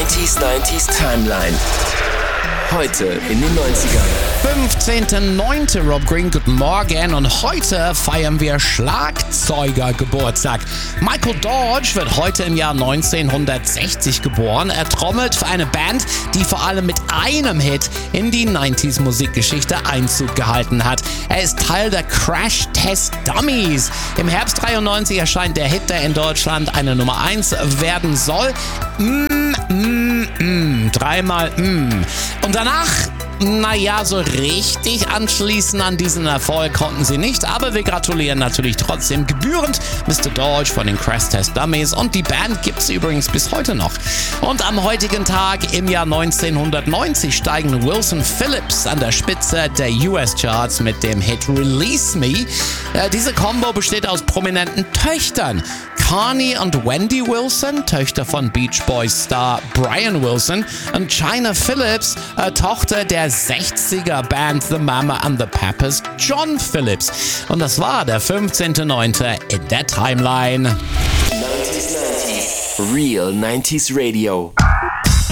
90s Timeline. Heute in den 90ern. 15.09. Rob Green, guten Morgen. Und heute feiern wir Schlagzeugergeburtstag. Michael Dodge wird heute im Jahr 1960 geboren. Er trommelt für eine Band, die vor allem mit einem Hit in die 90s Musikgeschichte Einzug gehalten hat. Er ist Teil der Crash Test Dummies. Im Herbst 93 erscheint der Hit, der in Deutschland eine Nummer 1 werden soll. Dreimal Und danach, so richtig anschließen an diesen Erfolg konnten sie nicht, aber wir gratulieren natürlich trotzdem gebührend Mr. Dodge von den Crash Test Dummies und die Band gibt's übrigens bis heute noch. Und am heutigen Tag im Jahr 1990 steigen Wilson Phillips an der Spitze der US-Charts mit dem Hit Release Me. Diese Combo besteht aus prominenten Töchtern. Connie und Wendy Wilson, Töchter von Beach Boys Star Brian Wilson, und Chynna Phillips, Tochter der 60er Band The Mama and the Papas, John Phillips. Und das war der 15.09. in der Timeline. 90s. Real 90s Radio.